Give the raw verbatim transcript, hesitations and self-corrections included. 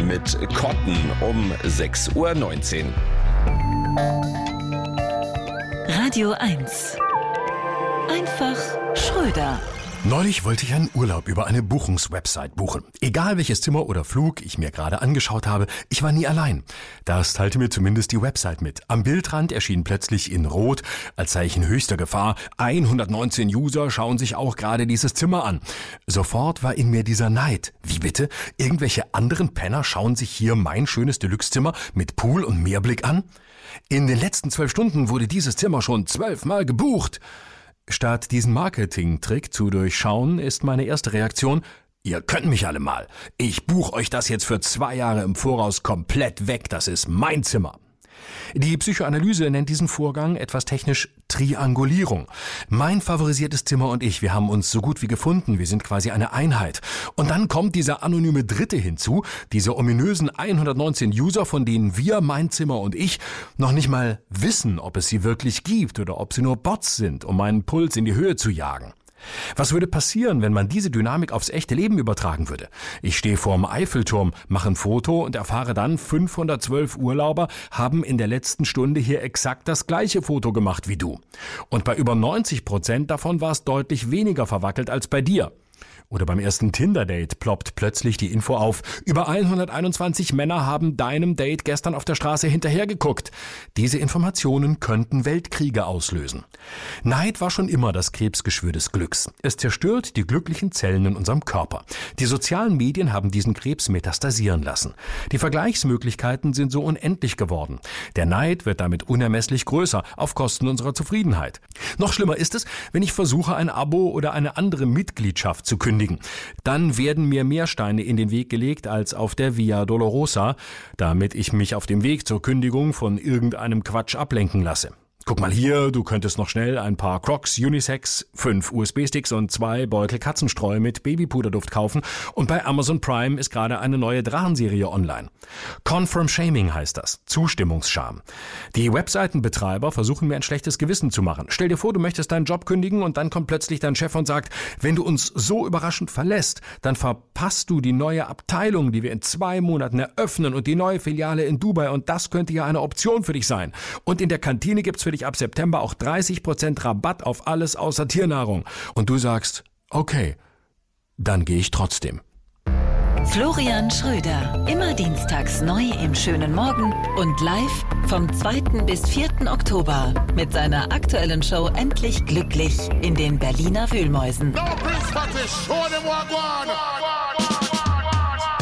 mit Cotton um sechs Uhr neunzehn. Radio eins. Einfach Schröder. Neulich wollte ich einen Urlaub über eine Buchungswebsite buchen. Egal welches Zimmer oder Flug ich mir gerade angeschaut habe, ich war nie allein. Das teilte mir zumindest die Website mit. Am Bildrand erschien plötzlich in Rot, als Zeichen höchster Gefahr, hundertneunzehn User schauen sich auch gerade dieses Zimmer an. Sofort war in mir dieser Neid. Wie bitte? Irgendwelche anderen Penner schauen sich hier mein schönes Deluxe-Zimmer mit Pool und Meerblick an? In den letzten zwölf Stunden wurde dieses Zimmer schon zwölfmal gebucht. Statt diesen Marketing-Trick zu durchschauen, ist meine erste Reaktion: Ihr könnt mich alle mal. Ich buche euch das jetzt für zwei Jahre im Voraus komplett weg. Das ist mein Zimmer. Die Psychoanalyse nennt diesen Vorgang etwas technisch Triangulierung. Mein favorisiertes Zimmer und ich, wir haben uns so gut wie gefunden. Wir sind quasi eine Einheit. Und dann kommt dieser anonyme Dritte hinzu, diese ominösen hundertneunzehn User, von denen wir, mein Zimmer und ich, noch nicht mal wissen, ob es sie wirklich gibt oder ob sie nur Bots sind, um meinen Puls in die Höhe zu jagen. Was würde passieren, wenn man diese Dynamik aufs echte Leben übertragen würde? Ich stehe vorm Eiffelturm, mache ein Foto und erfahre dann, fünfhundertzwölf Urlauber haben in der letzten Stunde hier exakt das gleiche Foto gemacht wie du. Und bei über neunzig Prozent davon war es deutlich weniger verwackelt als bei dir. Oder beim ersten Tinder-Date ploppt plötzlich die Info auf: Über hunderteinundzwanzig Männer haben deinem Date gestern auf der Straße hinterhergeguckt. Diese Informationen könnten Weltkriege auslösen. Neid war schon immer das Krebsgeschwür des Glücks. Es zerstört die glücklichen Zellen in unserem Körper. Die sozialen Medien haben diesen Krebs metastasieren lassen. Die Vergleichsmöglichkeiten sind so unendlich geworden. Der Neid wird damit unermesslich größer, auf Kosten unserer Zufriedenheit. Noch schlimmer ist es, wenn ich versuche, ein Abo oder eine andere Mitgliedschaft zu kündigen. Dann werden mir mehr Steine in den Weg gelegt als auf der Via Dolorosa, damit ich mich auf dem Weg zur Kündigung von irgendeinem Quatsch ablenken lasse. Guck mal hier, du könntest noch schnell ein paar Crocs Unisex, fünf U S B-Sticks und zwei Beutel Katzenstreu mit Babypuderduft kaufen, und bei Amazon Prime ist gerade eine neue Drachenserie online. Confirm Shaming heißt das, Zustimmungsscham. Die Webseitenbetreiber versuchen mir ein schlechtes Gewissen zu machen. Stell dir vor, du möchtest deinen Job kündigen und dann kommt plötzlich dein Chef und sagt: Wenn du uns so überraschend verlässt, dann verpasst du die neue Abteilung, die wir in zwei Monaten eröffnen, und die neue Filiale in Dubai, und das könnte ja eine Option für dich sein. Und in der Kantine gibt's für dich ab September auch dreißig Prozent Rabatt auf alles außer Tiernahrung. Und du sagst: Okay, dann gehe ich trotzdem. Florian Schröder, immer dienstags neu im schönen Morgen und live vom zweiten bis vierten Oktober mit seiner aktuellen Show Endlich Glücklich in den Berliner Wühlmäusen. No, Prince Patrick, show them what go on.